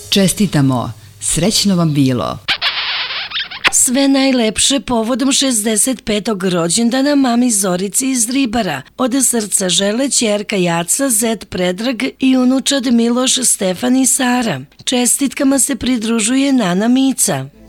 Čestitamo, srećno vam bilo. Sve najlepše povodom 65. rođendana mami Zorici iz Ribara. Od srca žele ćerka Jaca, zet Predrag i unučad Miloš, Stefan i Sara. Čestitkama se pridružuje Nana Mica.